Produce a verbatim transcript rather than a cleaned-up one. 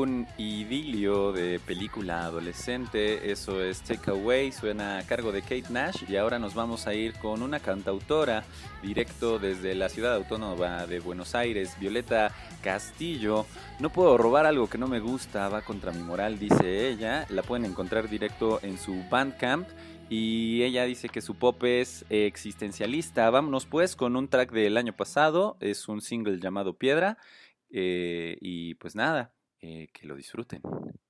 un idilio de película adolescente. Eso es Take Away, suena a cargo de Kate Nash. Y ahora nos vamos a ir con una cantautora directo desde la ciudad autónoma de Buenos Aires, Violeta Castillo. No puedo robar algo que no me gusta, va contra mi moral, dice ella. La pueden encontrar directo en su Bandcamp. Y ella dice que su pop es existencialista. Vámonos pues con un track del año pasado. Es un single llamado Piedra. Eh, y pues nada, eh, que lo disfruten.